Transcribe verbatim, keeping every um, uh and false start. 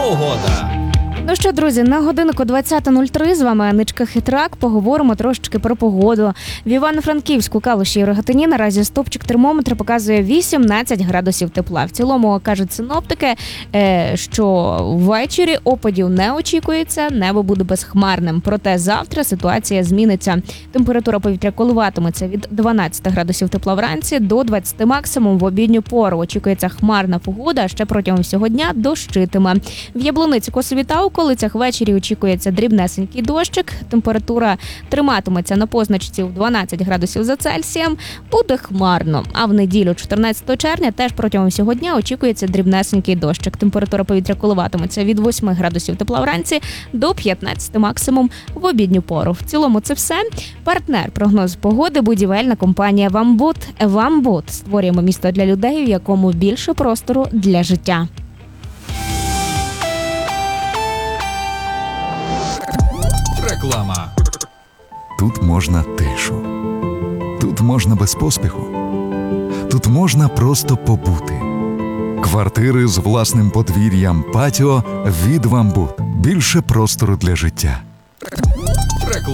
погода. Ну що, друзі, на годиннику двадцята нуль три з вами Аничка Хитрак. Поговоримо трошечки про погоду. В Івано-Франківську, Калуші і Рогатині наразі стопчик термометра показує вісімнадцять градусів тепла. В цілому, кажуть синоптики, що ввечері опадів не очікується, небо буде безхмарним. Проте завтра ситуація зміниться. Температура повітря коливатиметься від дванадцяти градусів тепла вранці до двадцяти максимум в обідню пору. Очікується хмарна погода, а ще протягом всього дня дощитиме. В Яблуниці, Косові та околицях ввечері очікується дрібнесенький дощик. Температура триматиметься на позначці в дванадцять градусів за Цельсієм. Буде хмарно. А в неділю, чотирнадцятого червня, теж протягом всього дня очікується дрібнесенький дощик. Температура повітря коливатиметься від восьми градусів тепла вранці до п'ятнадцяти максимум в обідню пору. В цілому це все. Партнер прогнозу погоди – будівельна компанія «Вамбут». «Вамбут» – створюємо місто для людей, в якому більше простору для життя. Реклама. Тут можна тишу. Тут можна без поспіху. Тут можна просто побути. Квартири з власним подвір'ям, патіо від «Вамбут». Більше простору для життя. Реклама.